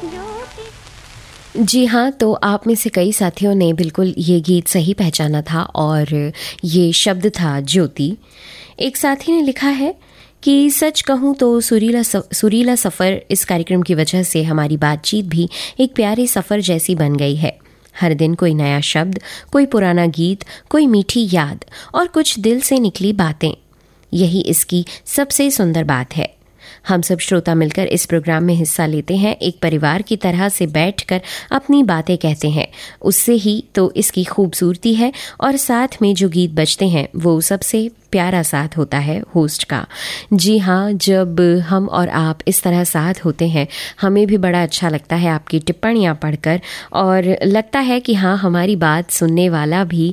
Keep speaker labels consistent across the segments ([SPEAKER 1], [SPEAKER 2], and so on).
[SPEAKER 1] जी हाँ, तो आप में से कई साथियों ने बिल्कुल ये गीत सही पहचाना था और ये शब्द था ज्योति। एक साथी ने लिखा है कि सच कहूँ तो सुरीला सफ़र इस कार्यक्रम की वजह से हमारी बातचीत भी एक प्यारे सफ़र जैसी बन गई है। हर दिन कोई नया शब्द, कोई पुराना गीत, कोई मीठी याद और कुछ दिल से निकली बातें। यही इसकी सबसे सुंदर बात है। हम सब श्रोता मिलकर इस प्रोग्राम में हिस्सा लेते हैं, एक परिवार की तरह से बैठकर अपनी बातें कहते हैं। उससे ही तो इसकी खूबसूरती है और साथ में जो गीत बजते हैं वो सबसे प्यारा साथ होता है होस्ट का। जी हाँ, जब हम और आप इस तरह साथ होते हैं हमें भी बड़ा अच्छा लगता है आपकी टिप्पणियाँ पढ़कर, और लगता है कि हाँ, हमारी बात सुनने वाला भी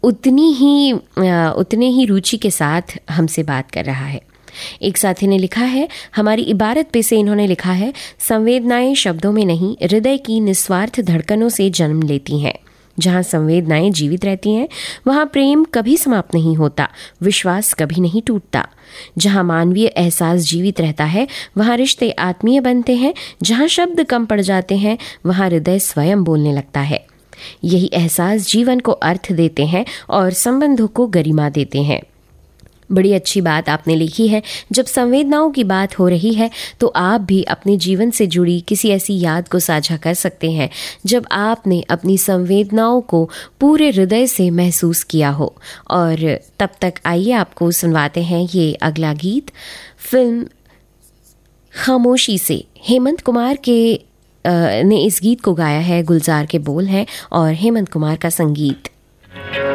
[SPEAKER 1] उतने ही रुचि के साथ हमसे बात कर रहा है। एक साथी ने लिखा है, हमारी इबारत पे से इन्होंने लिखा है, संवेदनाएं शब्दों में नहीं हृदय की निस्वार्थ धड़कनों से जन्म लेती हैं। जहाँ संवेदनाएं जीवित रहती हैं वहाँ प्रेम कभी समाप्त नहीं होता, विश्वास कभी नहीं टूटता। जहाँ मानवीय एहसास जीवित रहता है वहाँ रिश्ते आत्मीय बनते हैं। जहाँ शब्द कम पड़ जाते हैं वहाँ हृदय स्वयं बोलने लगता है। यही एहसास जीवन को अर्थ देते हैं और संबंधों को गरिमा देते हैं। बड़ी अच्छी बात आपने लिखी है। जब संवेदनाओं की बात हो रही है तो आप भी अपने जीवन से जुड़ी किसी ऐसी याद को साझा कर सकते हैं जब आपने अपनी संवेदनाओं को पूरे हृदय से महसूस किया हो। और तब तक आइए आपको सुनवाते हैं ये अगला गीत। फिल्म खामोशी से हेमंत कुमार ने इस गीत को गाया है। गुलजार के बोल हैं और हेमंत कुमार का संगीत।